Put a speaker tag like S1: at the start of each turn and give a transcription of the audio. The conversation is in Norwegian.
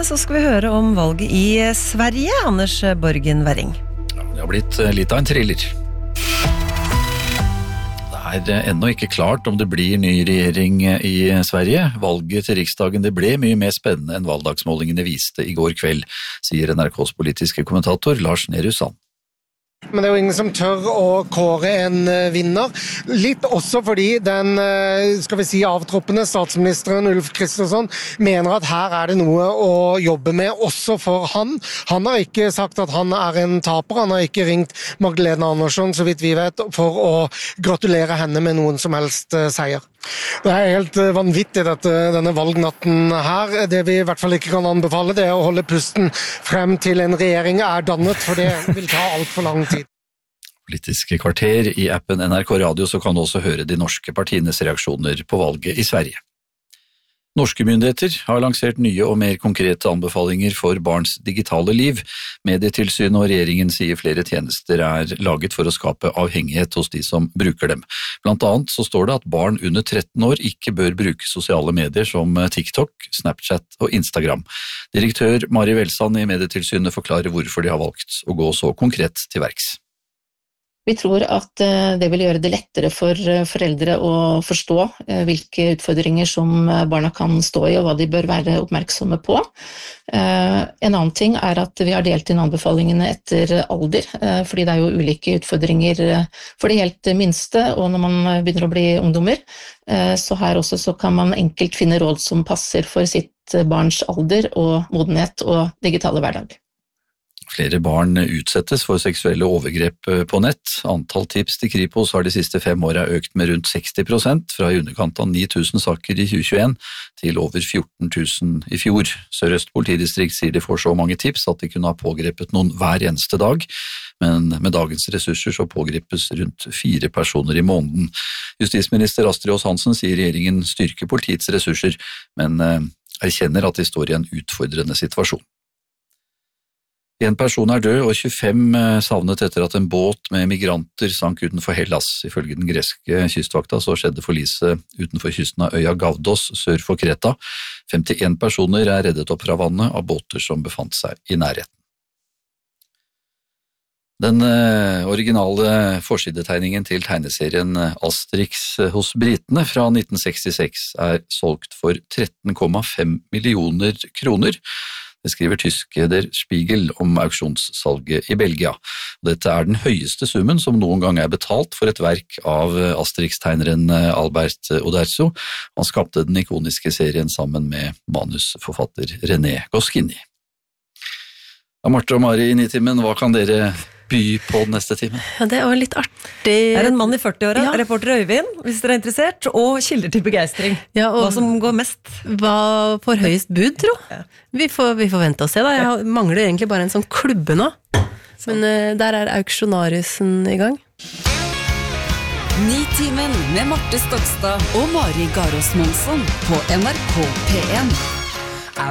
S1: Nyhetene så skal vi høre om valget i Sverige, Anders Borgen Werring.
S2: Ja, det har blitt litt av en thriller. Det ennå ikke klart om det blir ny regjering i Sverige. Valget til Riksdagen det ble mye mer spennende enn valgdagsmålingene viste i går kveld, sier NRKs politiske kommentator Lars Nehru Sand.
S3: Men det er jo ingen som tør å kåre en vinner. Litt også fordi den, skal vi si, avtroppende statsministeren Ulf Kristersson mener at her er det noe å jobbe med også for han. Han har ikke sagt at han er en taper. Han har ikke ringt Magdalena Andersson, så vidt vi vet, for å gratulere henne med noen som helst seier. Det er helt vanvittig denne valgnatten her. Det vi i hvert fall ikke kan anbefale, det er å holde pusten frem til en regjering er dannet, for det vil ta alt for lang tid.
S2: Politiske kvarter i appen NRK Radio, så kan du også høre de norske partienes reaksjoner på valget i Sverige. Norske myndigheter har lansert nye og mer konkrete anbefalinger for barns digitale liv. Medietilsynet og regjeringen sier flere tjenester er laget for å skape avhengighet hos de som bruker dem. Blant annet så står det at barn under 13 år ikke bør bruke sosiale medier som TikTok, Snapchat og Instagram. Direktør Mari Welsand i Medietilsynet forklarer hvorfor de har valgt å gå så konkret til verks.
S4: Vi tror at det vil gjøre det lettere for foreldre å forstå hvilke utfordringer som barna kan stå i og hva de bør være oppmerksomme på. En annen ting er at vi har delt inn anbefalingene etter alder, fordi det er jo ulike utfordringer for de helt minste, og når man begynner å bli ungdommer, så her også så kan man enkelt finne råd som passer for sitt barns alder og modenhet og digitale hverdag.
S2: Flere barn utsettes for seksuelle overgrep på nett. Antall tips til Kripos har de siste 5 årene økt med rundt 60%, fra i underkant av 9000 saker i 2021 til over 14 000 i fjor. Sør-Øst politidistrikt sier de får så mange tips at de kunne ha pågrepet noen hver eneste dag, men med dagens ressurser så pågripes rundt 4 personer i måneden. Justisminister Astrid Aas-Hansen sier regjeringen styrker politiets ressurser, men erkjenner at de står i en utfordrende situasjon. En person er død, og 25 savnet etter at en båt med migranter sank utenfor Hellas. Ifølge den greske kystvakta så skjedde forliset utenfor kysten av øya Gavdos sør for Kreta. 51 personer er reddet opp fra vannet av båter som befant seg i nærheten. Den originale forsidetegningen til tegneserien Asterix hos britene fra 1966 er solgt for 13,5 millioner kroner. Det skriver tyske Der Spiegel om auksjonssalget i Belgia. Dette er den høyeste summen som noen gang er betalt for et verk av Asterix-tegneren Albert Uderzo. Han skapte den ikoniske serien sammen med manusforfatter René Goscinny. Marte og Mari i Nitimen, hva kan dere by på neste time?
S1: Ja, det er litt artig. Det er en mann i 40-åra, reporter Øyvind, hvis dere er interessert, og kilder til begeistring. Ja, og hva som går mest.
S5: Hva får høyest bud, tro? Ja. Vi får vente og se da. Jeg mangler egentlig bare en sånn klubbe nå. Men der er auksjonarisen i gang.
S6: Nitimen med Marte Stokstad og Mari Garås Monsson på NRK P1.